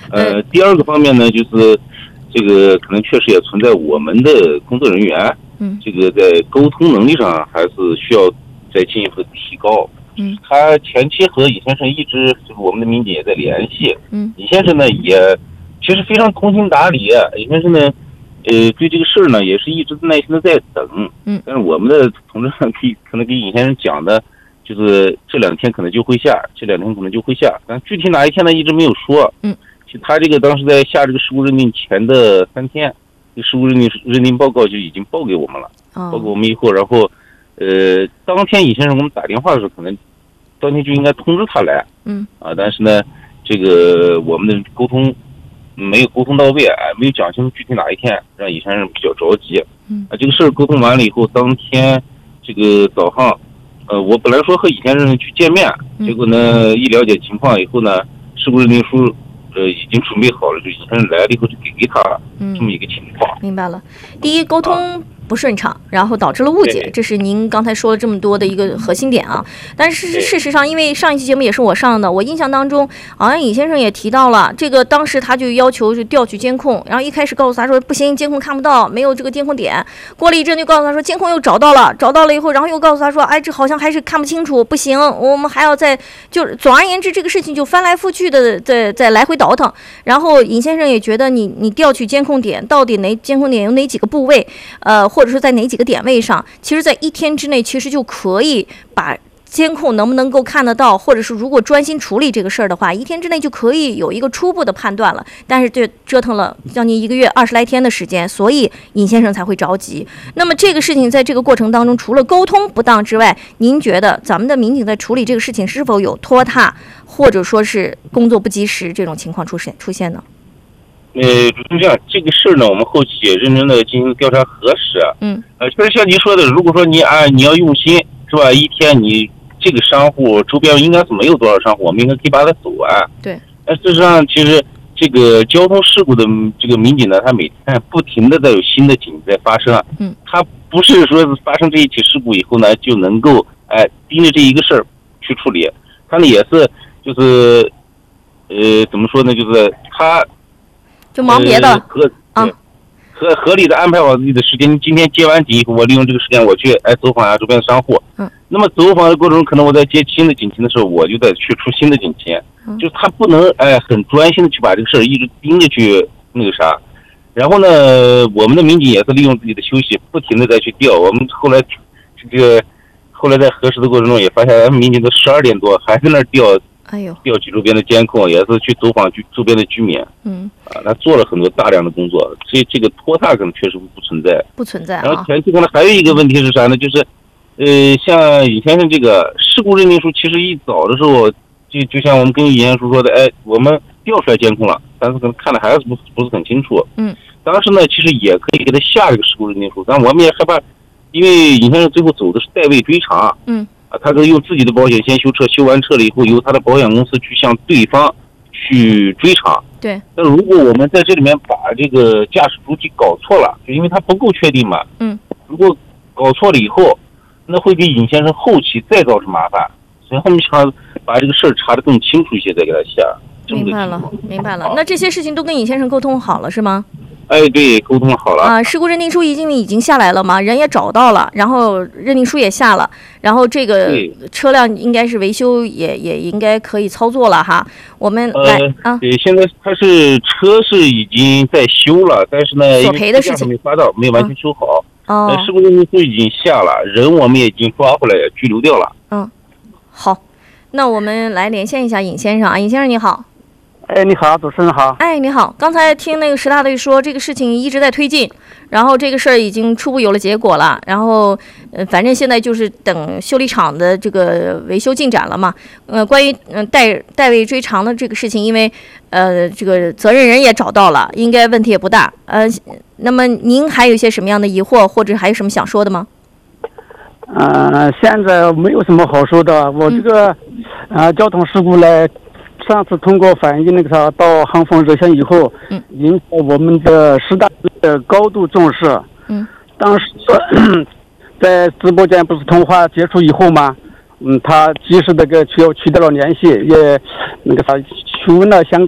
第二个方面呢，就是这个可能确实也存在我们的工作人员，这个在沟通能力上还是需要再进一步提高。他前期和尹先生一直这个我们的民警也在联系，尹先生呢也其实非常通情达理，尹先生呢对这个事儿呢也是一直耐心的在等，但是我们的同志可能给尹先生讲的就是这2天可能就会下，但具体哪一天呢一直没有说。其实他这个当时在下这个事故认定前的3天，这事故认定报告就已经报给我们了，报给我们以后，然后当天尹先生给我们打电话的时候，可能当天就应该通知他来，但是呢这个我们的沟通没有沟通到位，没有讲清楚具体哪一天，让尹先生比较着急。这个事儿沟通完了以后，当天这个早上，我本来说和尹先生去见面，结果呢一了解情况以后呢，事故认定书已经准备好了，就尹先生来了以后就给他了，这么一个情况。 明白了。第一，沟通不顺畅，然后导致了误解，这是您刚才说了这么多的一个核心点啊。但是事实上，因为上一期节目也是我上的，我印象当中好像尹先生也提到了这个，当时他就要求是调取监控，然后一开始告诉他说不行，监控看不到，没有这个监控点。过了一阵就告诉他说监控又找到了以后，然后又告诉他说，哎，这好像还是看不清楚，不行，我们还要就是总而言之，这个事情就翻来覆去的在来回倒腾。然后尹先生也觉得你调取监控点，到底监控点有哪几个部位，或者说在哪几个点位上，其实在1天之内其实就可以把监控能不能够看得到，或者是如果专心处理这个事儿的话，1天之内就可以有一个初步的判断了。但是这折腾了将近1个月20来天的时间，所以尹先生才会着急。那么这个事情在这个过程当中，除了沟通不当之外，您觉得咱们的民警在处理这个事情是否有拖沓，或者说是工作不及时这种情况出现呢？ 主持人，这个事儿呢，我们后期也认真的进行调查核实。确实像您说的，如果说你要用心，是吧？1天你这个商户周边应该是没有多少商户，我们应该可以把它走完。 对。 但事实上，其实这个交通事故的这个民警呢，他每天不停的在有新的警在发生。他不是说是发生这一起事故以后呢，就能够盯着这一个事儿去处理。他呢也是就是怎么说呢，就是他。 就忙别的， 合理的安排好自己的时间。今天接完警以后，我利用这个时间我去走访周边的商户。那么走访的过程中，可能我在接新的警情的时候，我就在去出新的警情。就是他不能很专心的去把这个事儿一直盯着去那个啥。然后呢，我们的民警也是利用自己的休息，不停的再去调。我们后来在核实的过程中也发现，咱们民警都12点多还在那儿调。调取周边的监控，也是去走访周边的居民。他做了很多大量的工作，所以这个拖沓可能确实不存在。然后前期可能还有一个问题是啥呢？就是像尹先生这个事故认定书，其实一早的时候就像我们跟尹先生说的，我们调出来监控了，但是可能看的还是不是很清楚。当时呢，其实也可以给他下这个事故认定书，但我们也害怕，因为尹先生最后走的是代位追偿。他可以用自己的保险先修车，修完车了以后，由他的保险公司去向对方去追偿。 对。 但如果我们在这里面把这个驾驶主体搞错了，就因为他不够确定嘛。如果搞错了以后，那会给尹先生后期再造成麻烦，所以我们想把这个事儿查得更清楚一些，再给他下。 明白了。那这些事情都跟尹先生沟通好了是吗？ 对，沟通好了事故认定书已经下来了嘛，人也找到了，然后认定书也下了，然后这个车辆应该是维修也应该可以操作了哈。我们来对，现在车是已经在修了，但是呢， 索赔的事情没发到，没完全修好。事故认定书已经下了，人我们也已经抓回来拘留掉了。 好，那我们来连线一下尹先生啊，尹先生你好。 你好，主持人好。 你好，刚才听那个石大队说这个事情一直在推进，然后这个事儿已经初步有了结果了，然后反正现在就是等修理厂的这个维修进展了嘛。关于代位追偿的这个事情，因为这个责任人也找到了，应该问题也不大。那么您还有一些什么样的疑惑，或者还有什么想说的吗？ 现在没有什么好说的。我这个交通事故呢，上次通过反映到航风热线以后，引起我们的石大队的高度重视。当时在直播间不是通话结束以后吗？他及时取得了联系，也询问了相关